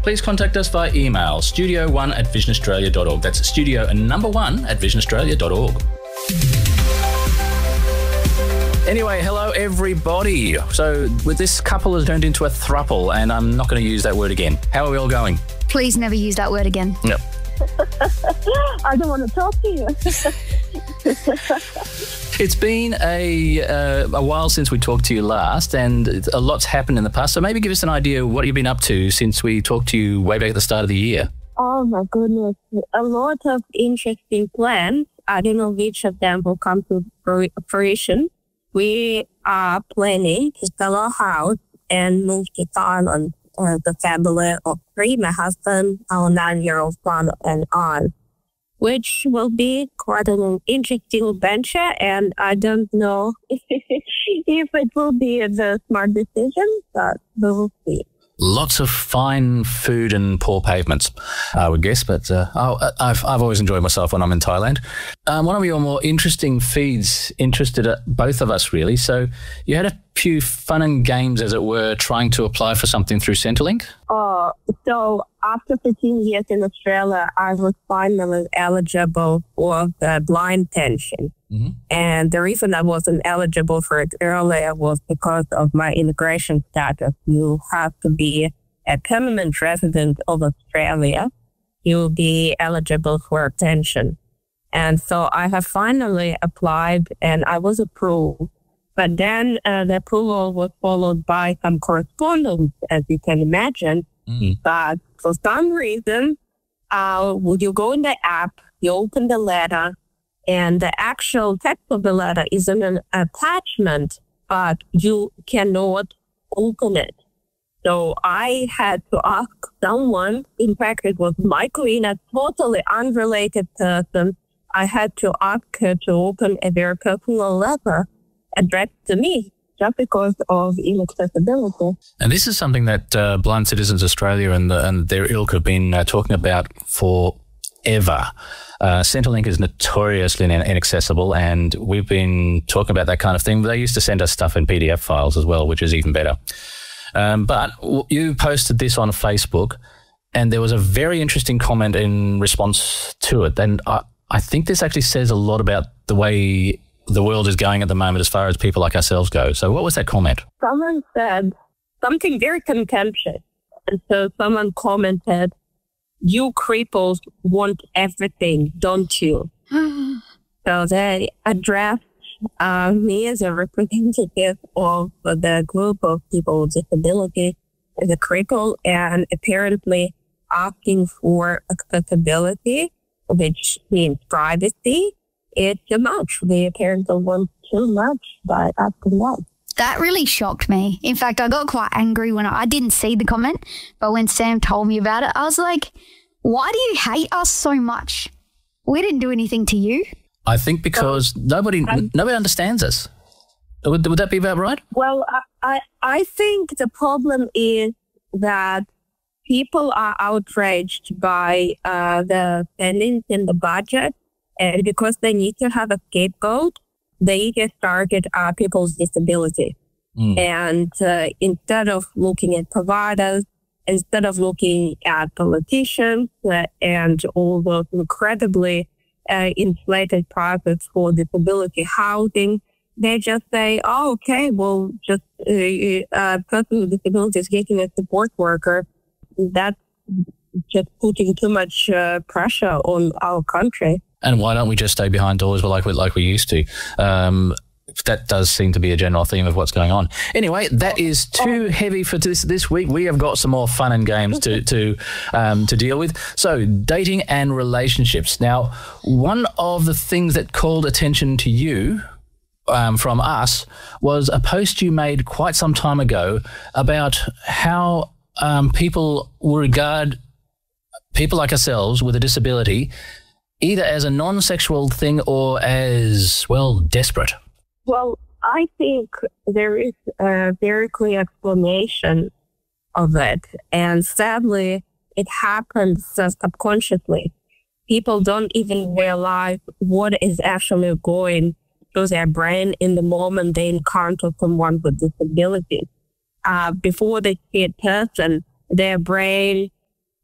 please contact us via email, studio1@visionaustralia.org. That's studio1@visionaustralia.org. Anyway, hello everybody. So with this couple has turned into a throuple, and I'm not going to use that word again. How are we all going? Please never use that word again. Yep. I don't want to talk to you. It's been a while since we talked to you last, and a lot's happened in the past. So maybe give us an idea of what you've been up to since we talked to you way back at the start of the year. Oh my goodness. A lot of interesting plans. I don't know which of them will come to fruition. We are planning to sell our house and move to Thailand. The family of 3, my husband, our 9-year-old son, and I, which will be quite an interesting adventure. And I don't know if it will be the smart decision, but we will see. Lots of fine food and poor pavements, I would guess. But I've always enjoyed myself when I'm in Thailand. One of your more interesting feeds interested both of us, really. So you had a few fun and games, as it were, trying to apply for something through Centrelink? So after 15 years in Australia, I was finally eligible for the blind pension. Mm-hmm. And the reason I wasn't eligible for it earlier was because of my immigration status. You have to be a permanent resident of Australia. You'll be eligible for a pension. And so I have finally applied and I was approved. But then the approval was followed by some correspondence, as you can imagine. Mm-hmm. But for some reason, would you go in the app, you open the letter, and the actual text of the letter is an attachment, but you cannot open it. So I had to ask someone, in fact, it was my queen, a totally unrelated person. I had to ask her to open a very personal letter addressed to me just because of inaccessibility. And this is something that Blind Citizens Australia and their ilk have been talking about forever. Centrelink is notoriously inaccessible, and we've been talking about that kind of thing. They used to send us stuff in PDF files as well, which is even better. But you posted this on Facebook, and there was a very interesting comment in response to it. And I think this actually says a lot about the way the world is going at the moment as far as people like ourselves go. So what was that comment? Someone said something very contemptuous. And so someone commented, "You cripples want everything, don't you?" So they addressed me as a representative of the group of people with disability as a cripple, and apparently asking for accessibility, which means privacy. It's too much. They apparently want too much by asking that. That really shocked me. In fact, I got quite angry when I didn't see the comment, but when Sam told me about it, I was like, why do you hate us so much? We didn't do anything to you. I think because nobody understands us. Would that be about right? Well, I think the problem is that people are outraged by the spending in the budget. And because they need to have a scapegoat, they just target people's disability. And instead of looking at providers, instead of looking at politicians and all those incredibly inflated prices for disability housing, they just say, "Oh, okay, well, just a person with disability is getting a support worker." That's just putting too much pressure on our country. And why don't we just stay behind doors like we used to? That does seem to be a general theme of what's going on. Anyway, that is too heavy for this week. We have got some more fun and games to deal with. So, dating and relationships. Now, one of the things that called attention to you from us was a post you made quite some time ago about how people will regard people like ourselves with a disability either as a non-sexual thing or as, well, desperate. Well, I think there is a very clear explanation of it. And sadly, it happens subconsciously. People don't even realize what is actually going through their brain in the moment they encounter someone with disability. Before they see a person, their brain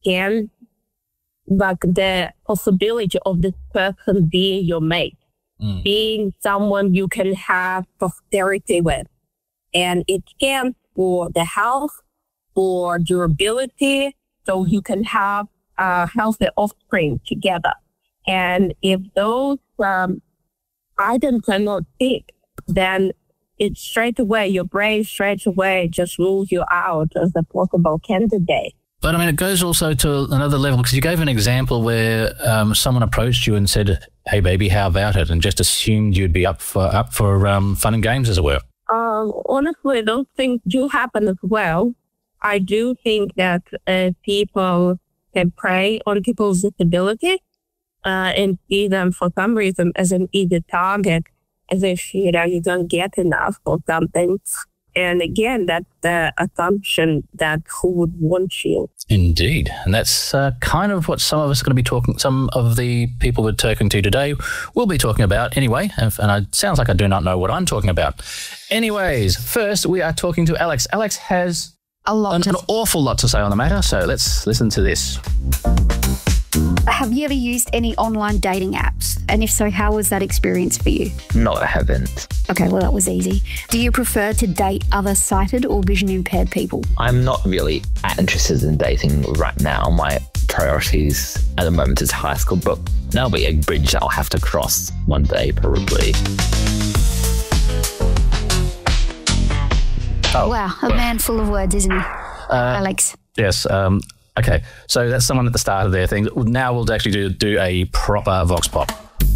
can, like the possibility of this person being your mate, being someone you can have posterity with. And it can for the health, for durability, so you can have healthy offspring together. And if those items are not ticked, then it's straight away, your brain straight away just rules you out as a possible candidate. But I mean, it goes also to another level, because you gave an example where someone approached you and said, "Hey, baby, how about it?" and just assumed you'd be up for fun and games, as it were. Honestly, those things do happen as well. I do think that people can prey on people's disability and see them for some reason as an easy target, as if, you don't get enough or something. And again, that's the assumption that who would want you. Indeed. And that's kind of what some of the people we're talking to today will be talking about anyway. And it sounds like I do not know what I'm talking about. Anyways, first we are talking to Alex. Alex has an awful lot to say on the matter, so let's listen to this. Have you ever used any online dating apps? And if so, how was that experience for you? No, I haven't. Okay, well, that was easy. Do you prefer to date other sighted or vision impaired people? I'm not really interested in dating right now. My priorities at the moment is high school, but that'll be a bridge I'll have to cross one day, probably. Oh, wow, a man full of words, isn't he? Alex. Yes. Okay, so that's someone at the start of their thing. Now we'll actually do a proper Vox Pop.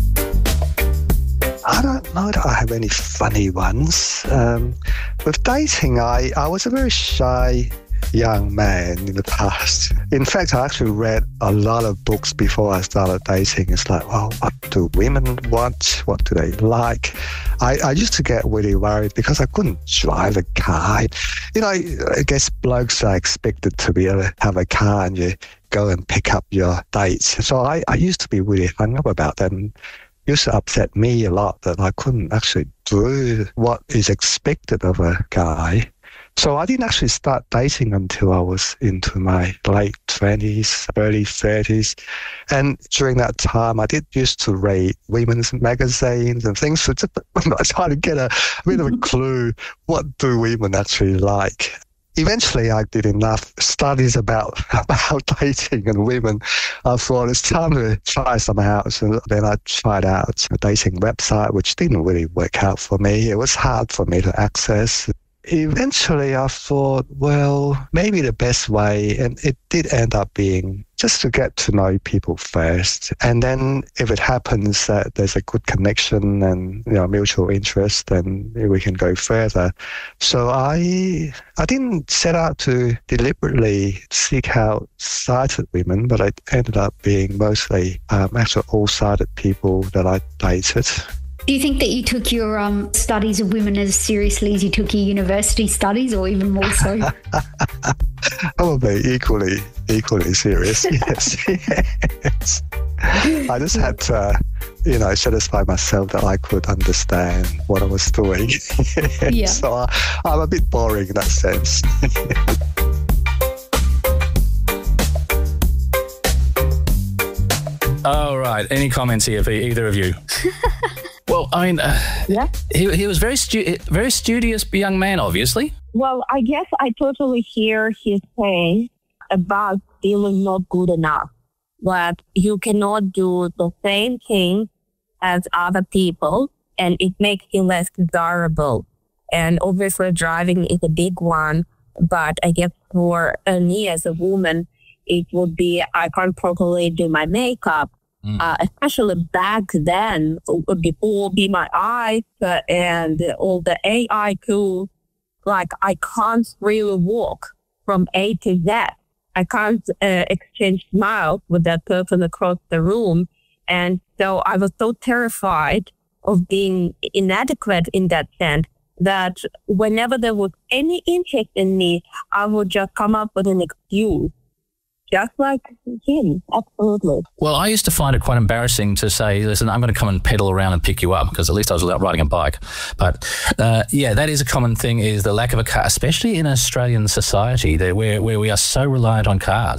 I don't know that I have any funny ones. With dating, I was a very shy young man in the past. In fact, I actually read a lot of books before I started dating. It's like, well, what do women want? What do they like? I used to get really worried because I couldn't drive a car. I guess blokes are expected to be able to have a car and you go and pick up your dates. So I used to be really hung up about that, and it used to upset me a lot that I couldn't actually do what is expected of a guy. So I didn't actually start dating until I was into my late 20s, early 30s. And during that time, I did used to read women's magazines and things. So just trying to get a bit of a clue, what do women actually like? Eventually, I did enough studies about dating and women. I thought it's time to try some out. So then I tried out a dating website, which didn't really work out for me. It was hard for me to access. Eventually, I thought, well, maybe the best way, and it did end up being just to get to know people first. And then if it happens that there's a good connection and mutual interest, then we can go further. So I didn't set out to deliberately seek out sighted women, but it ended up being mostly actually all-sighted people that I dated. Do you think that you took your studies of women as seriously as you took your university studies, or even more so? Probably equally serious, yes. Yes. I just had to, satisfy myself that I could understand what I was doing. Yeah. So I'm a bit boring in that sense. All right. Any comments here for either of you? Well, I mean, yeah, he was very studious young man, obviously. Well, I guess I totally hear his saying about feeling not good enough. That you cannot do the same thing as other people, and it makes you less desirable. And obviously, driving is a big one. But I guess for me as a woman, it would be I can't properly do my makeup. Especially back then, before Be My Eyes and all the AI tools, like I can't really walk from A to Z. I can't exchange smiles with that person across the room. And so I was so terrified of being inadequate in that sense that whenever there was any interest in me, I would just come up with an excuse. Just like him, absolutely. Well, I used to find it quite embarrassing to say, listen, I'm going to come and pedal around and pick you up, because at least I was out riding a bike. But yeah, that is a common thing, is the lack of a car, especially in Australian society where we are so reliant on cars.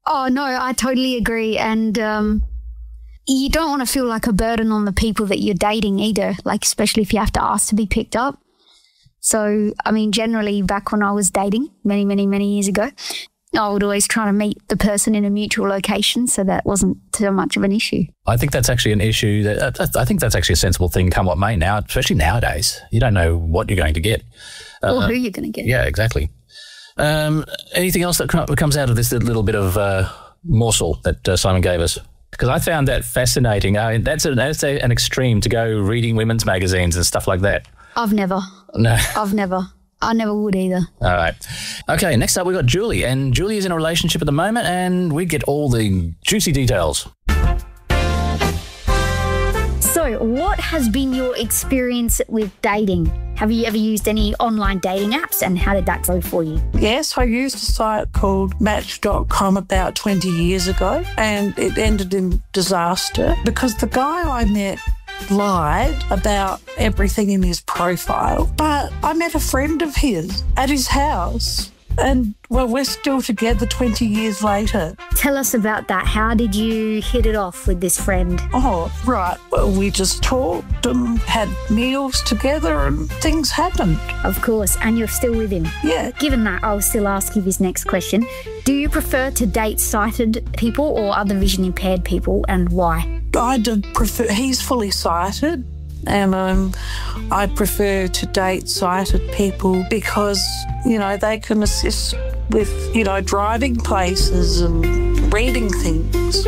Oh, no, I totally agree. And you don't want to feel like a burden on the people that you're dating either, like especially if you have to ask to be picked up. So, I mean, generally back when I was dating many years ago, I would always try to meet the person in a mutual location, so that wasn't so much of an issue. I think that's actually an issue. I think that's actually a sensible thing come what may now, especially nowadays. You don't know what you're going to get. Or who you're going to get. Yeah, exactly. Anything else that comes out of this little bit of morsel that Simon gave us? Because I found that fascinating. I mean, that's an extreme to go reading women's magazines and stuff like that. I've never. No. I never would either. All right. Okay, next up we've got Julie. And Julie is in a relationship at the moment and we get all the juicy details. So what has been your experience with dating? Have you ever used any online dating apps and how did that go for you? Yes, I used a site called Match.com about 20 years ago and it ended in disaster because the guy I met lied about everything in his profile, but I met a friend of his at his house and, well, we're still together 20 years later. Tell us about that. How did you hit it off with this friend? Oh, right. Well, we just talked and had meals together and things happened. Of course, and you're still with him. Yeah. Given that, I'll still ask you this next question. Do you prefer to date sighted people or other vision impaired people, and why? I do prefer, he's fully sighted and I prefer to date sighted people because, you know, they can assist with, you know, driving places and reading things.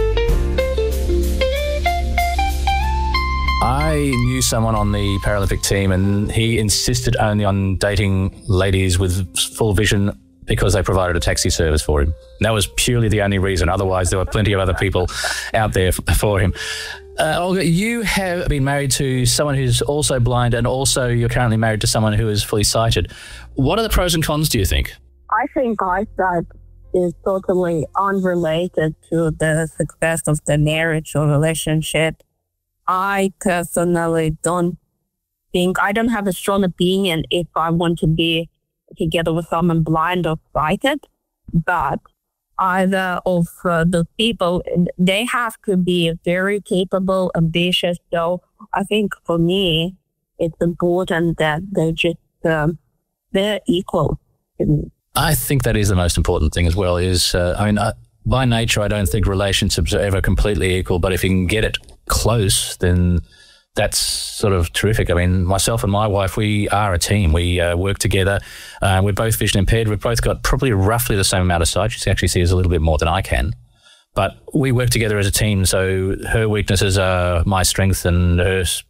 I knew someone on the Paralympic team and he insisted only on dating ladies with full vision because they provided a taxi service for him. And that was purely the only reason. Otherwise, there were plenty of other people out there for him. Olga, you have been married to someone who's also blind and also you're currently married to someone who is fully sighted. What are the pros and cons, do you think? I think eyesight is totally unrelated to the success of the marriage or relationship. I personally don't have a strong opinion if I want to be together with someone blind or sighted, but either of the people, they have to be very capable, ambitious. So I think for me, it's important that they're equal. I think that is the most important thing as well is, by nature, I don't think relationships are ever completely equal, but if you can get it close, then that's sort of terrific. I mean, myself and my wife, we are a team. We work together. We're both vision impaired. We've both got probably roughly the same amount of sight. She actually sees a little bit more than I can. But we work together as a team, so her weaknesses are my strength and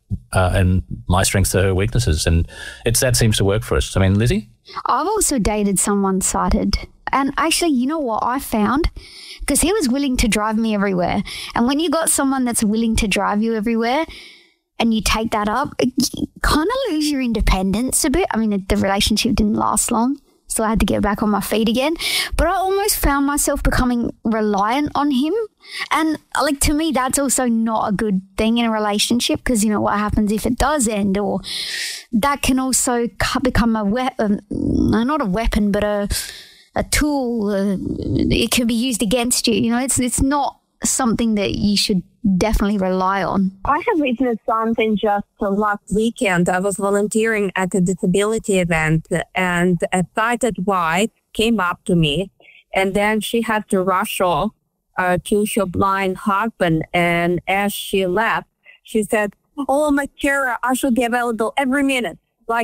my strengths are her weaknesses. And that seems to work for us. I mean, Lizzie? I've also dated someone sighted. And actually, you know what I found? Because he was willing to drive me everywhere. And when you got someone that's willing to drive you everywhere, and you take that up, you kind of lose your independence a bit. I mean, the relationship didn't last long, so I had to get back on my feet again. But I almost found myself becoming reliant on him. And, to me, that's also not a good thing in a relationship because, you know, what happens if it does end? Or that can also become a weapon, not a weapon, but a tool. It can be used against you. You know, it's not something that you should definitely rely on. I have witnessed something just last weekend. I was volunteering at a disability event and a sighted wife came up to me and then she had to rush off to her blind husband. And as she left, she said, "Oh, my Kara, I should be available every minute."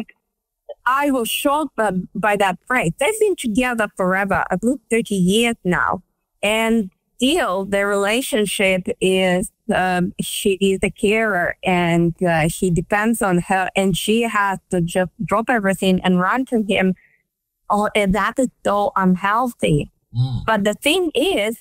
I was shocked by that phrase. They've been together forever, I believe 30 years now. And still, their relationship is she is a carer and he depends on her and she has to just drop everything and run to him. Oh, and that is so unhealthy. But the thing is,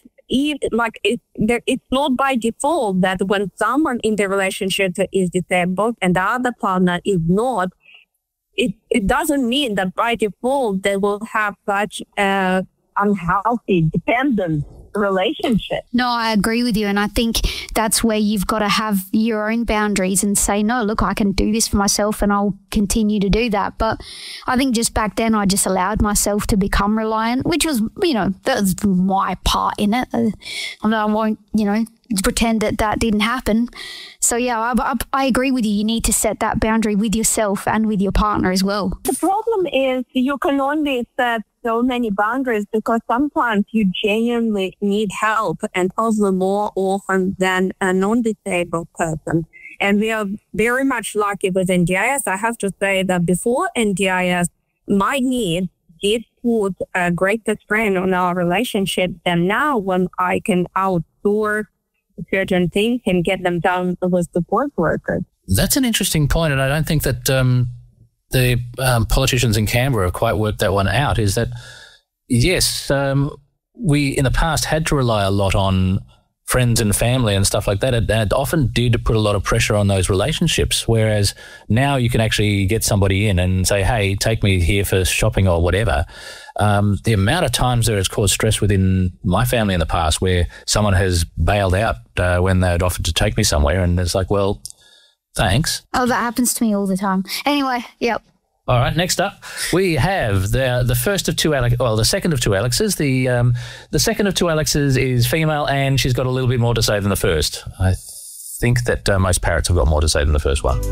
it's not by default that when someone in the relationship is disabled and the other partner is not, it doesn't mean that by default they will have such unhealthy dependence. relationship. No, I agree with you. And I think that's where you've got to have your own boundaries and say, no, look, I can do this for myself and I'll continue to do that. But I think just back then I just allowed myself to become reliant, which was, that was my part in it. I won't, pretend that didn't happen. So, yeah, I agree with you. You need to set that boundary with yourself and with your partner as well. The problem is you can only set so many boundaries because sometimes you genuinely need help, and probably more often than a non-disabled person. And we are very much lucky with NDIS. I have to say that before NDIS, my needs did put a greater strain on our relationship than now when I can outsource certain things and get them done with support workers. That's an interesting point, and I don't think that the politicians in Canberra have quite worked that one out, is that, yes, we in the past had to rely a lot on friends and family and stuff like that, and it often did put a lot of pressure on those relationships, whereas now you can actually get somebody in and say, hey, take me here for shopping or whatever. The amount of times there has caused stress within my family in the past where someone has bailed out when they had offered to take me somewhere, and it's like, well, thanks. Oh, that happens to me all the time. Anyway, yep. All right, next up, we have the first of two Alex. Well, the second of two Alexes. The second of two Alexes is female, and she's got a little bit more to say than the first. I think that most parrots have got more to say than the first one.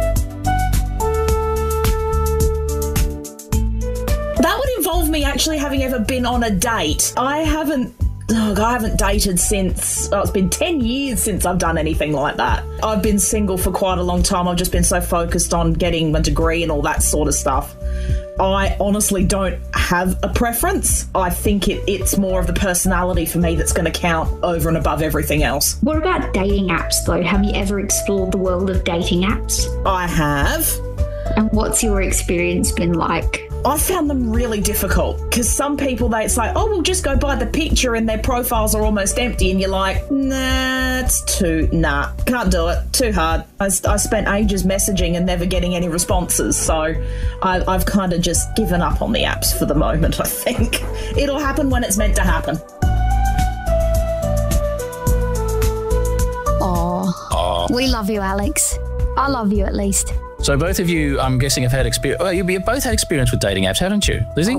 That would involve me actually having ever been on a date. I haven't dated since, it's been 10 years since I've done anything like that. I've been single for quite a long time. I've just been so focused on getting my degree and all that sort of stuff. I honestly don't have a preference. I think it's more of the personality for me that's going to count over and above everything else. What about dating apps, though? Have you ever explored the world of dating apps? I have. And what's your experience been like? I found them really difficult because some people, they say, oh, we'll just go by the picture and their profiles are almost empty, and you're like, can't do it, too hard. I spent ages messaging and never getting any responses, so I've kind of just given up on the apps for the moment, I think. It'll happen when it's meant to happen. Oh, we love you, Alex. I love you at least. So both of you, I'm guessing, have had experience. Well, you've both had experience with dating apps, haven't you, Lizzie?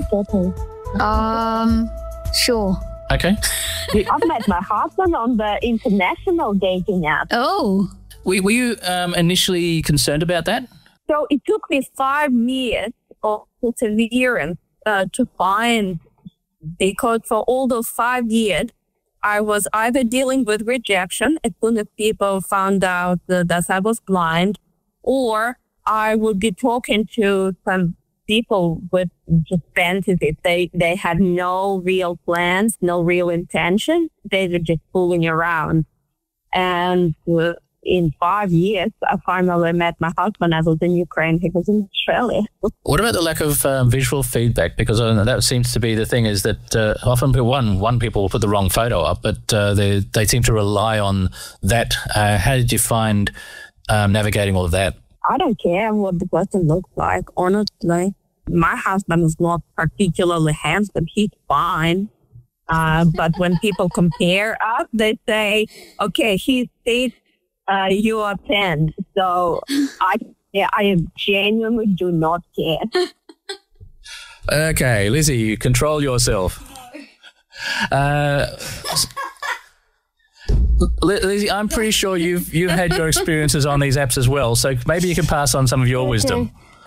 Sure. Okay. I've met my husband on the international dating app. Oh. Were you initially concerned about that? So it took me 5 years of perseverance to find, because for all those 5 years, I was either dealing with rejection as soon as people found out that I was blind, or I would be talking to some people with just fantasies. They had no real plans, no real intention. They were just fooling around. And in 5 years, I finally met my husband. I was in Ukraine. He was in Australia. What about the lack of visual feedback? Because that seems to be the thing, is that often people will put the wrong photo up, but they seem to rely on that. How did you find navigating all of that? I don't care what the person looks like, honestly. My husband is not particularly handsome. He's fine. But when people compare us, they say, okay, he's 8, you are 10. So I genuinely do not care. Okay, Lizzie, control yourself. Lizzie, I'm pretty sure you've had your experiences on these apps as well, so maybe you can pass on some of your wisdom.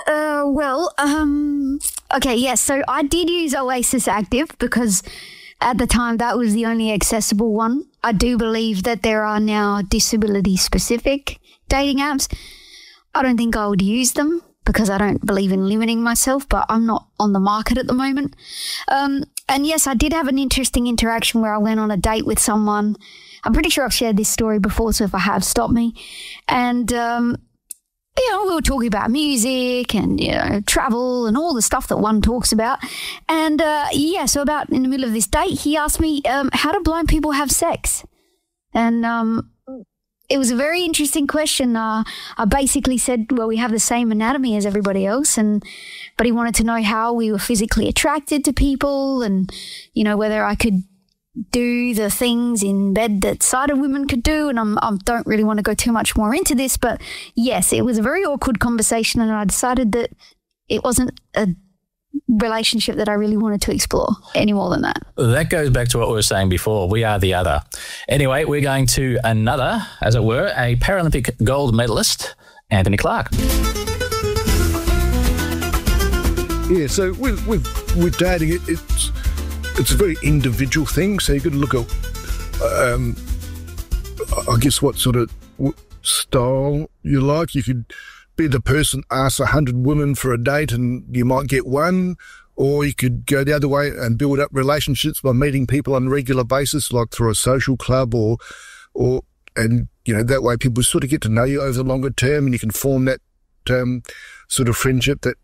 Okay, yes. So I did use Oasis Active because at the time that was the only accessible one. I do believe that there are now disability-specific dating apps. I don't think I would use them because I don't believe in limiting myself, but I'm not on the market at the moment. And yes, I did have an interesting interaction where I went on a date with someone. I'm pretty sure I've shared this story before, so if I have, stop me. And, we were talking about music and, travel and all the stuff that one talks about. And, so about in the middle of this date, he asked me, how do blind people have sex? And it was a very interesting question. I basically said, well, we have the same anatomy as everybody else, but he wanted to know how we were physically attracted to people and, whether I could do the things in bed that sighted women could do. And I don't really want to go too much more into this, but yes, it was a very awkward conversation, and I decided that it wasn't a relationship that I really wanted to explore any more than that. That goes back to what we were saying before. We are the other. Anyway, we're going to another, as it were, a Paralympic gold medalist, Anthony Clark. Yeah, so with dating, it's a very individual thing. So you got to look at, I guess, what sort of style you like. You could be the person asks 100 women for a date and you might get one, or you could go the other way and build up relationships by meeting people on a regular basis, like through a social club and that way people sort of get to know you over the longer term, and you can form that sort of friendship that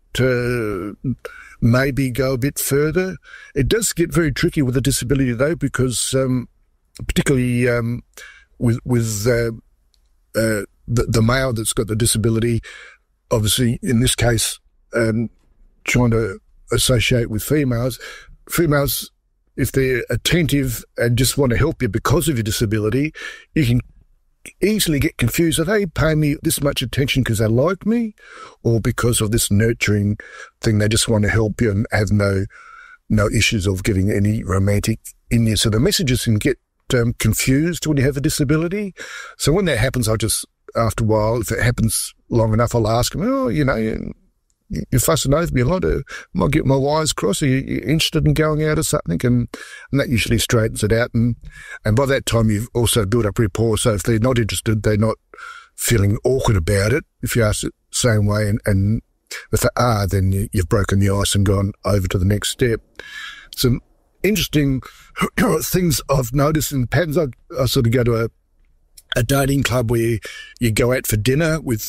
maybe go a bit further. It does get very tricky with a disability though, because particularly with the male that's got the disability, obviously in this case trying to associate with females, if they're attentive and just want to help you because of your disability, you can easily get confused. Are they paying me this much attention because they like me, or because of this nurturing thing they just want to help you and have no issues of getting any romantic in you? So the messages can get confused when you have a disability. So when that happens, I just, after a while, if it happens long enough, I'll ask them, you're fussing over me a lot. Might get my wires crossed. Are you interested in going out or something? And that usually straightens it out. And by that time, you've also built up rapport. So if they're not interested, they're not feeling awkward about it. If you ask it the same way, and if they are, then you've broken the ice and gone over to the next step. Some interesting things I've noticed in patterns. I sort of go to a dating club where you go out for dinner with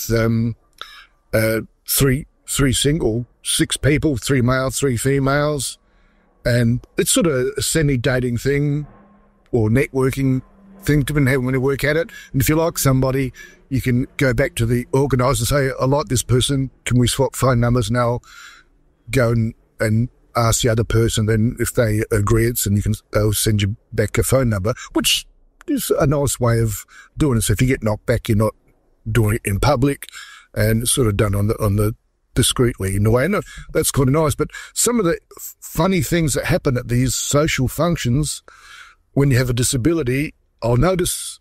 three single, 6 people, 3 males, 3 females, and it's sort of a semi-dating thing or networking thing, depending on when you work at it. And if you like somebody, you can go back to the organiser and say, I like this person, can we swap phone numbers? And they'll go and ask the other person. Then if they agree, they'll send you back a phone number, which is a nice way of doing it. So if you get knocked back, you're not doing it in public, and it's sort of done on the discreetly in a way. And that's kind of nice. But some of the funny things that happen at these social functions when you have a disability, I'll notice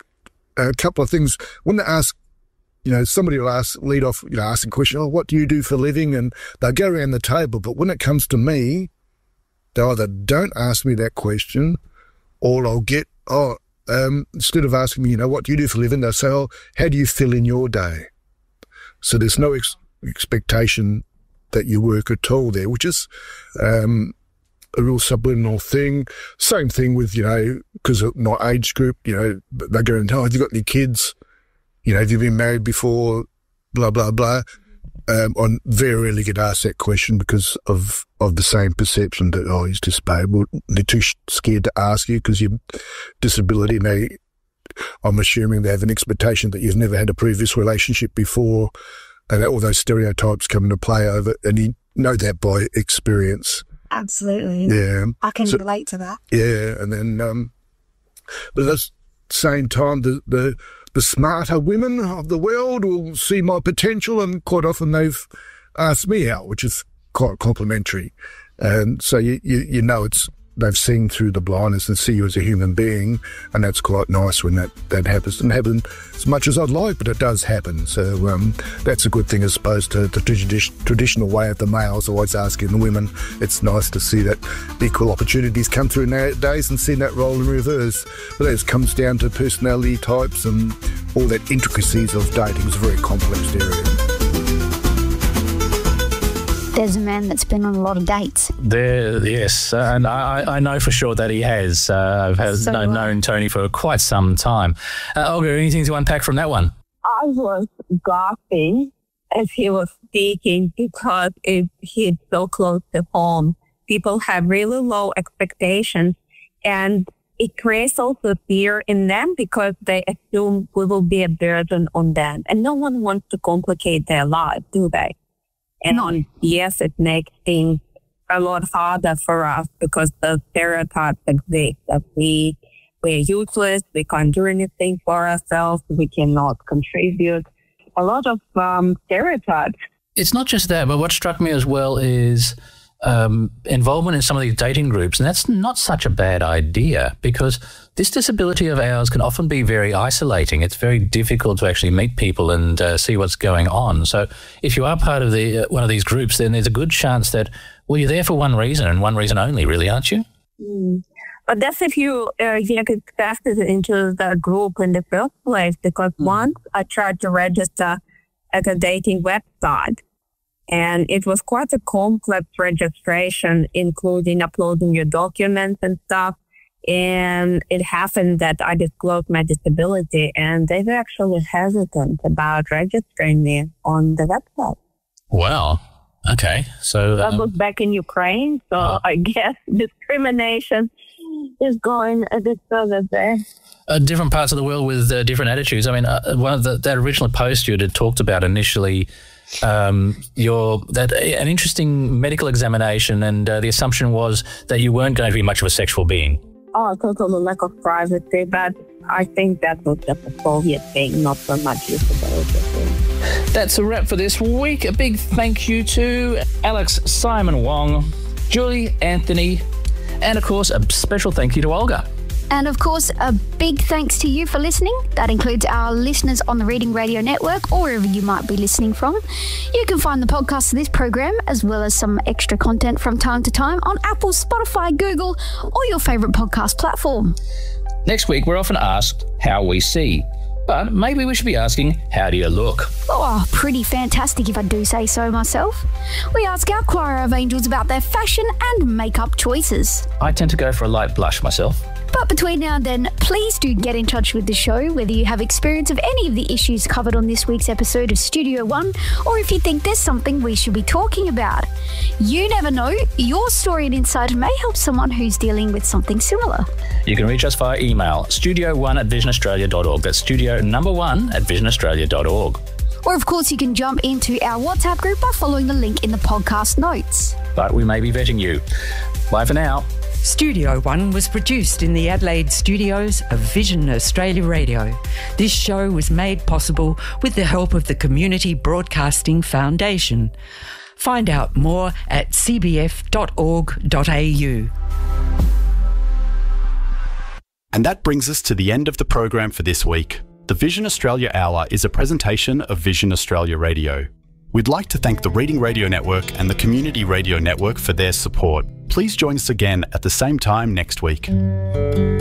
a couple of things. When they ask, somebody will lead off, asking a question, what do you do for a living? And they'll go around the table. But when it comes to me, they either don't ask me that question, or I'll get, instead of asking me, what do you do for a living, they'll say, how do you fill in your day? So there's no expectation that you work at all there, which is a real subliminal thing. Same thing with, because of my age group, they're going, have you got any kids? Have you been married before? Blah, blah, blah. I very rarely get asked that question because of the same perception that, he's disabled. They're too scared to ask you because your disability, and I'm assuming they have an expectation that you've never had a previous relationship before, and all those stereotypes come into play over it, and you know that by experience. Absolutely. Yeah. I can relate to that. Yeah, and then, but at the same time, the smarter women of the world will see my potential, and quite often they've asked me out, which is quite complimentary. And so you know they've seen through the blindness and see you as a human being, and that's quite nice when that happens. It doesn't happen as much as I'd like, but it does happen. So that's a good thing as opposed to the traditional way of the males always asking the women. It's nice to see that equal opportunities come through nowadays and see that role in reverse. But it comes down to personality types and all that intricacies of dating. Is a very complex area. There's a man that's been on a lot of dates. Yes, and I know for sure that he has. I've known Tony for quite some time. Olga, anything to unpack from that one? I was laughing as he was speaking because it hit so close to home. People have really low expectations, and it creates also fear in them because they assume we will be a burden on them. And no one wants to complicate their life, do they? And yes, it makes things a lot harder for us because the stereotypes exist that we're useless, we can't do anything for ourselves, we cannot contribute. A lot of stereotypes. It's not just that, but what struck me as well is involvement in some of these dating groups, and that's not such a bad idea because this disability of ours can often be very isolating. It's very difficult to actually meet people and see what's going on. So if you are part of one of these groups, then there's a good chance that, well, you're there for one reason and one reason only, really, aren't you? But that's if you get accepted into the group in the first place, because once I tried to register at a dating website, and it was quite a complex registration, including uploading your documents and stuff. And it happened that I disclosed my disability, and they were actually hesitant about registering me on the website. Wow. Okay. So I was back in Ukraine, so I guess discrimination is going a bit further there. Different parts of the world with different attitudes. I mean, one of that original post you had talked about initially, an interesting medical examination, and the assumption was that you weren't going to be much of a sexual being. Oh, total lack of privacy, but I think that was just a Soviet thing, not so much disability thing. That's a wrap for this week. A big thank you to Alex Simon Wong, Julie Anthony, and of course a special thank you to Olga. And of course, a big thanks to you for listening. That includes our listeners on the Reading Radio Network or wherever you might be listening from. You can find the podcast of this program, as well as some extra content from time to time, on Apple, Spotify, Google, or your favourite podcast platform. Next week, we're often asked how we see, but maybe we should be asking, how do you look? Oh, pretty fantastic if I do say so myself. We ask our choir of angels about their fashion and makeup choices. I tend to go for a light blush myself. But between now and then, please do get in touch with the show, whether you have experience of any of the issues covered on this week's episode of Studio One, or if you think there's something we should be talking about. You never know, your story and insight may help someone who's dealing with something similar. You can reach us via email, studio1@visionaustralia.org. That's studio1@visionaustralia.org. Or, of course, you can jump into our WhatsApp group by following the link in the podcast notes. But we may be vetting you. Bye for now. Studio One was produced in the Adelaide studios of Vision Australia Radio. This show was made possible with the help of the Community Broadcasting Foundation. Find out more at cbf.org.au. And that brings us to the end of the program for this week. The Vision Australia Hour is a presentation of Vision Australia Radio. We'd like to thank the Reading Radio Network and the Community Radio Network for their support. Please join us again at the same time next week.